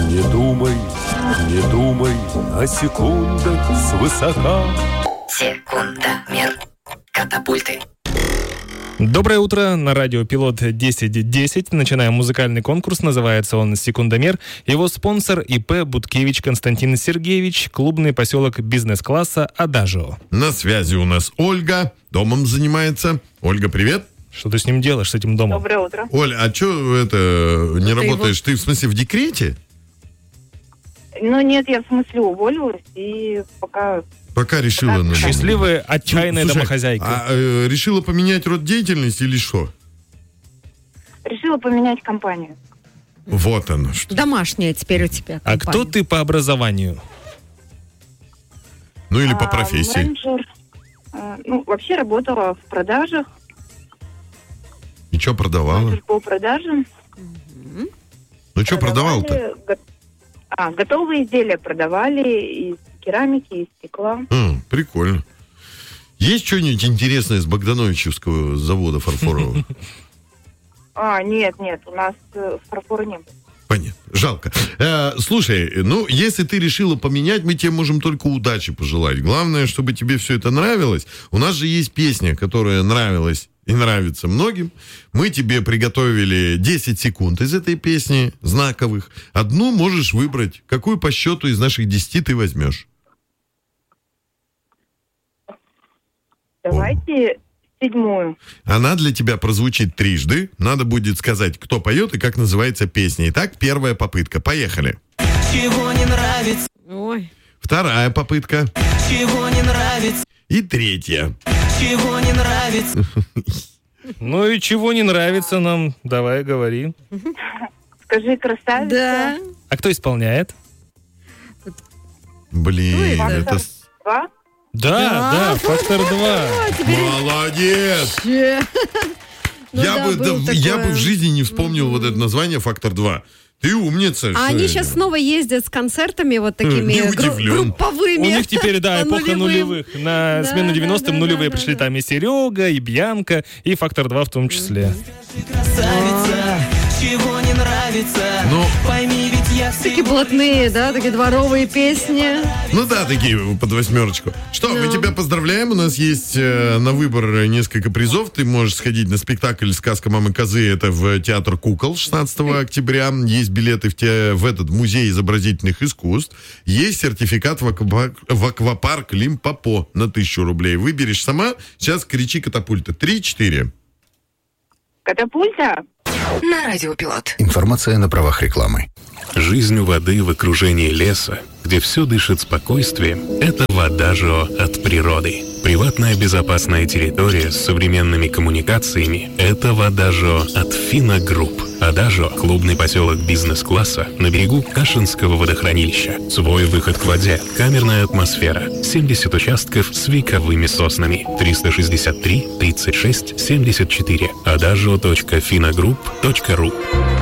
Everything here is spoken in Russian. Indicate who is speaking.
Speaker 1: Не думай о секундах свысока.
Speaker 2: Секундомер. Катапульты.
Speaker 3: Доброе утро, на радио Пилот 1010. Начинаем музыкальный конкурс, называется он «Секундомер». Его спонсор ИП Буткевич Константин Сергеевич, клубный поселок бизнес-класса «Адажио».
Speaker 4: На связи у нас Ольга, домом занимается. Ольга, привет.
Speaker 3: Что ты с ним делаешь, с этим домом?
Speaker 5: Доброе утро.
Speaker 4: Оль, а что не работаешь? Ты в смысле в декрете?
Speaker 5: Ну нет, я в смысле уволилась и
Speaker 4: Пока решила.
Speaker 3: Счастливая, отчаянная домохозяйка.
Speaker 4: А решила поменять род деятельности или что?
Speaker 5: решила поменять компанию.
Speaker 4: Вот оно что.
Speaker 6: Домашняя теперь у тебя компания.
Speaker 3: А кто ты по образованию?
Speaker 4: Ну или по профессии.
Speaker 5: Менеджер. Вообще работала в продажах.
Speaker 4: И что продавала?
Speaker 5: Менеджер по продажам.
Speaker 4: Ну что продавал-то?
Speaker 5: Готовые изделия продавали из керамики, из стекла.
Speaker 4: Прикольно. Есть что-нибудь интересное с Богдановичевского завода фарфорового?
Speaker 5: Нет, у нас фарфора не было.
Speaker 4: Понятно. Жалко. Слушай, если ты решила поменять, мы тебе можем только удачи пожелать. Главное, чтобы тебе все это нравилось. У нас же есть песня, которая нравилась и нравится многим. Мы тебе приготовили 10 секунд из этой песни, знаковых. Одну можешь выбрать. Какую по счету из наших 10 ты возьмешь?
Speaker 5: Давайте 7.
Speaker 4: Она для тебя прозвучит трижды. Надо будет сказать, кто поет и как называется песня. Итак, первая попытка. Поехали.
Speaker 2: Чего не нравится?
Speaker 6: Ой.
Speaker 4: Вторая попытка.
Speaker 2: Чего не нравится?
Speaker 4: И третья.
Speaker 2: Чего не нравится?
Speaker 3: Ну и чего не нравится нам? Давай, говори.
Speaker 5: Скажи, красавица.
Speaker 6: Да.
Speaker 3: А кто исполняет?
Speaker 4: Блин, это...
Speaker 5: 2?
Speaker 3: Да, «Фактор 2».
Speaker 4: Молодец! Я бы в жизни не вспомнил вот это название «Фактор 2». Ты умница.
Speaker 6: А они сейчас снова ездят с концертами вот такими групповыми.
Speaker 3: У них теперь, эпоха нулевых. На смену 90-м нулевые пришли там и Серега, и Бьянка, и «Фактор 2» в том числе.
Speaker 2: Красавица, чего не нравится? Пойми, ведь я
Speaker 6: Такие блатные, такие дворовые песни.
Speaker 4: Такие под 8. Что, мы тебя поздравляем. У нас есть на выбор несколько призов. Ты можешь сходить на спектакль «Сказка мамы Козы». Это в театр кукол 16 октября. Есть билеты в этот музей изобразительных искусств. Есть сертификат в аквапарк Лимпопо на 1000 рублей. Выберешь сама. Сейчас кричи «Катапульта». 3-4.
Speaker 5: Катапульта?
Speaker 2: на Радио Пилот.
Speaker 7: Информация на правах рекламы.
Speaker 8: Жизнь у воды в окружении леса, где все дышит спокойствием, это Адажио от природы. Приватная безопасная территория с современными коммуникациями – это Адажио от Фина Групп. Адажио – клубный поселок бизнес-класса на берегу Кашинского водохранилища. Свой выход к воде, камерная атмосфера, 70 участков с вековыми соснами. 363 36 74. adagio.finagroup.ru